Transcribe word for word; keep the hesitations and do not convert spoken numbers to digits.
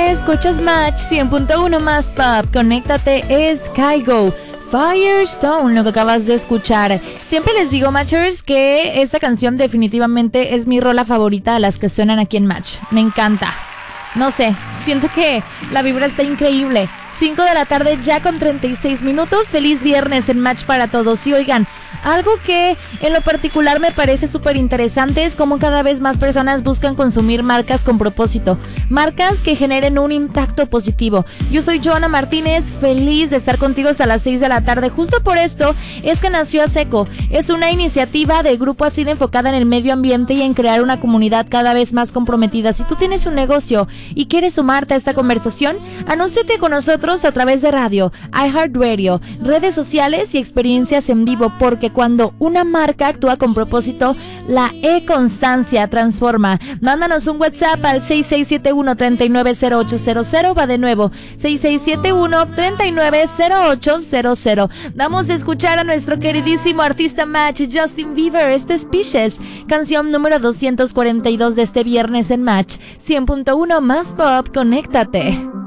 Escuchas Match cien punto uno más pop. Conéctate, es Kygo. Firestone, lo que acabas de escuchar. Siempre les digo, Matchers, que esta canción definitivamente es mi rola favorita de las que suenan aquí en Match. Me encanta. No sé, siento que la vibra está increíble. cinco de la tarde ya con treinta y seis minutos. Feliz viernes en Match para todos. Y oigan, algo que en lo particular me parece súper interesante es cómo cada vez más personas buscan consumir marcas con propósito. Marcas que generen un impacto positivo. Yo soy Joana Martínez, feliz de estar contigo hasta las seis de la tarde. Justo por esto es que nació Aseco. Es una iniciativa de Grupo Asir enfocada en el medio ambiente y en crear una comunidad cada vez más comprometida. Si tú tienes un negocio y quieres sumarte a esta conversación, anúnciate con nosotros a través de radio, iHeartRadio, redes sociales y experiencias en vivo, porque cuando una marca actúa con propósito, la e-constancia transforma. Mándanos un WhatsApp al seis seis siete uno, tres nueve cero ocho cero cero. Va de nuevo, seis seis siete uno, tres nueve cero ocho cero cero. Vamos a escuchar a nuestro queridísimo artista Match, Justin Bieber. Este es Peaches, canción número doscientos cuarenta y dos de este viernes en Match cien punto uno más pop. Conéctate.